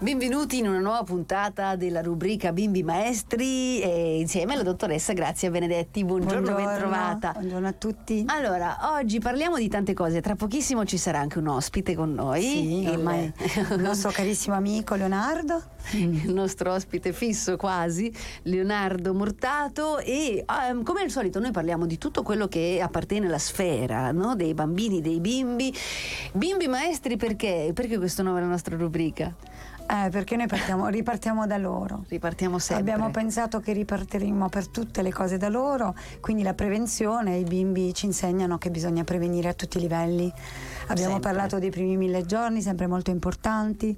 Benvenuti in una nuova puntata della rubrica Bimbi Maestri e insieme alla dottoressa Grazia Benedetti. Buongiorno, bentrovata. Buongiorno a tutti. Allora, oggi parliamo di tante cose. Tra pochissimo ci sarà anche un ospite con noi. Sì, ormai il nostro carissimo amico Leonardo. Il nostro ospite fisso quasi, Leonardo Murtato, e come al solito noi parliamo di tutto quello che appartiene alla sfera, no? Dei bambini, dei bimbi. Bimbi Maestri perché? Perché questo nome è la nostra rubrica? Perché noi ripartiamo da loro. Ripartiamo sempre. Abbiamo pensato che ripartiremo per tutte le cose da loro, quindi la prevenzione, i bimbi ci insegnano che bisogna prevenire a tutti i livelli. Abbiamo parlato dei primi 1000 giorni, sempre molto importanti,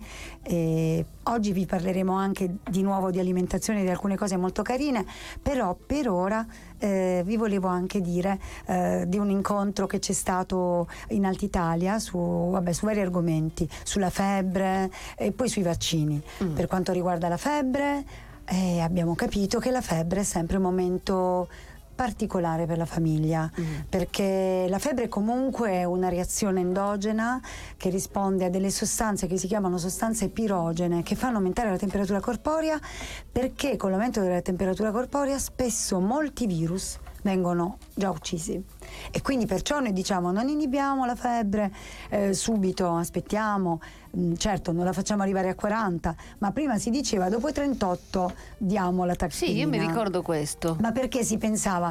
e oggi vi parleremo anche di nuovo di alimentazione, di alcune cose molto carine, però per ora vi volevo anche dire di un incontro che c'è stato in Alta Italia su vari argomenti, sulla febbre e poi sui vaccini. Per quanto riguarda la febbre, abbiamo capito che la febbre è sempre un momento particolare per la famiglia, perché la febbre comunque è una reazione endogena che risponde a delle sostanze che si chiamano sostanze pirogene, che fanno aumentare la temperatura corporea, perché con l'aumento della temperatura corporea spesso molti virus vengono già uccisi, e quindi perciò noi diciamo non inibiamo la febbre subito, aspettiamo, certo non la facciamo arrivare a 40, ma prima si diceva dopo i 38 diamo la tachipirina. Sì, io mi ricordo questo. Ma perché si pensava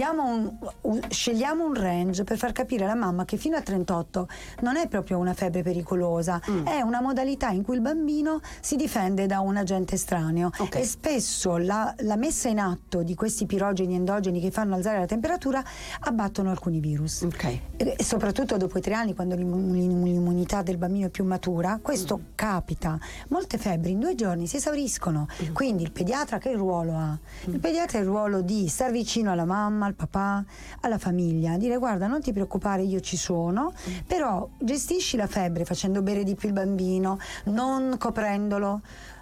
scegliamo un range per far capire alla mamma che fino a 38 non è proprio una febbre pericolosa, è una modalità in cui il bambino si difende da un agente estraneo, e spesso la messa in atto di questi pirogeni endogeni che fanno alzare la temperatura abbattono alcuni virus, e soprattutto dopo i 3 anni, quando l'immunità del bambino è più matura, questo capita. Molte febbri in 2 giorni si esauriscono, quindi il pediatra che ruolo ha? Il pediatra ha il ruolo di star vicino alla mamma, al papà, alla famiglia, dire guarda non ti preoccupare, io ci sono, però gestisci la febbre facendo bere di più il bambino, non coprendolo.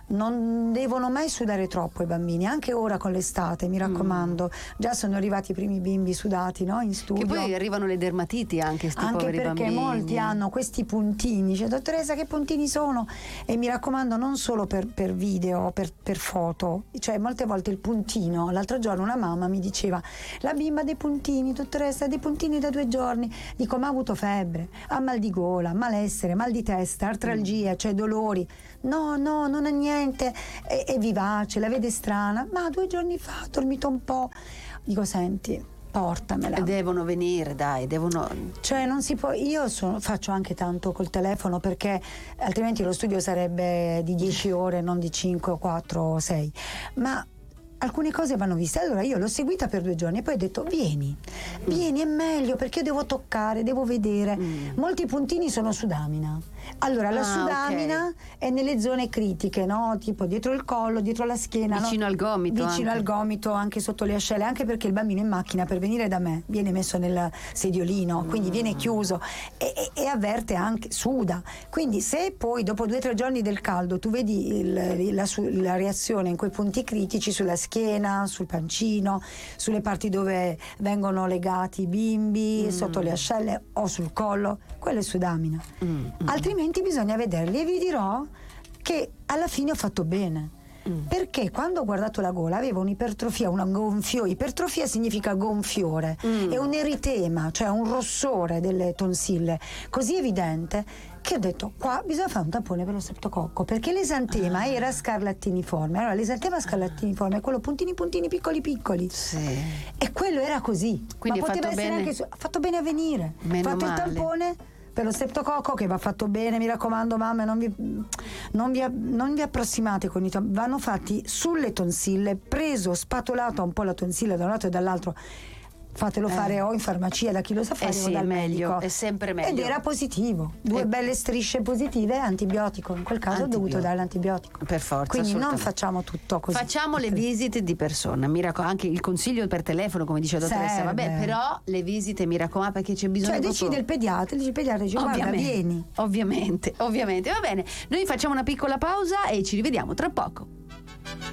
Non devono mai sudare troppo i bambini, anche ora con l'estate, mi raccomando. Già sono arrivati i primi bimbi sudati, no? In studio. Che poi arrivano le dermatiti anche poveri perché bambini. Molti hanno questi puntini, dice dottoressa che puntini sono? E mi raccomando non solo per video, per foto, cioè molte volte il puntino. L'altro giorno una mamma mi diceva la bimba ha dei puntini, dottoressa, dei puntini da 2 giorni. Dico ma ha avuto febbre, ha mal di gola, malessere, mal di testa, artralgia, cioè dolori. No, non ha niente, è vivace, la vede strana, ma 2 giorni fa ha dormito un po'. Dico senti, portamela. Devono venire, dai, devono. Cioè non si può, faccio anche tanto col telefono, perché altrimenti lo studio sarebbe di 10 ore, non di 5 o 4 o 6, ma alcune cose vanno viste. Allora io l'ho seguita per 2 giorni e poi ho detto vieni, è meglio, perché io devo toccare, devo vedere. Molti puntini sono sudamina. Allora la sudamina è nelle zone critiche, no? Tipo dietro il collo, dietro la schiena, vicino al gomito, al gomito, anche sotto le ascelle, anche perché il bambino in macchina per venire da me viene messo nel sediolino, quindi viene chiuso e avverte anche, suda. Quindi se poi dopo 2 o 3 giorni del caldo tu vedi la reazione in quei punti critici, sulla schiena, sul pancino, sulle parti dove vengono legati i bimbi, sotto le ascelle o sul collo, quella è sudamina. Altrimenti bisogna vederli, e vi dirò che alla fine ho fatto bene, perché quando ho guardato la gola avevo un'ipertrofia, ipertrofia significa gonfiore, e un eritema, cioè un rossore delle tonsille così evidente che ho detto qua bisogna fare un tampone per lo streptococco, perché l'esantema era scarlattiniforme. Allora l'esantema scarlattiniforme è quello puntini piccoli, e quello era così. Quindi ma poteva essere anche ha fatto bene a venire. Fate il tampone per lo streptococco, che va fatto bene, mi raccomando mamme, non vi approssimate con vanno fatti sulle tonsille, spatolato un po' la tonsilla da un lato e dall'altro. Fatelo fare o in farmacia da chi lo sa fare, o dal medico. È sempre meglio. Ed era positivo, 2 belle strisce positive, antibiotico. In quel caso ho dovuto dare l'antibiotico. Per forza. Quindi non facciamo tutto così. Facciamo le visite di persona. Mi raccomando, anche il consiglio per telefono, come dice la dottoressa. Vabbè, però le visite, mi raccomando, perché c'è bisogno. Cioè decide il pediatra, dice guarda, vieni. Ovviamente. Va bene. Noi facciamo una piccola pausa e ci rivediamo tra poco.